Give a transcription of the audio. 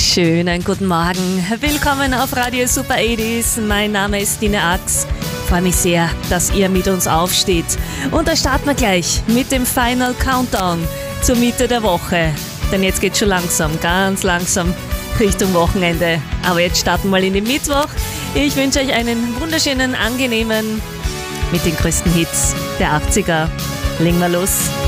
Schönen guten Morgen. Willkommen auf Radio Super 80s. Mein Name ist Dine Ax. Freue mich sehr, dass ihr mit uns aufsteht. Und da starten wir gleich mit dem Final Countdown zur Mitte der Woche. Denn jetzt geht schon langsam, ganz langsam Richtung Wochenende. Aber jetzt starten wir mal in den Mittwoch. Ich wünsche euch einen wunderschönen, angenehmen mit den größten Hits der 80er. Legen wir los.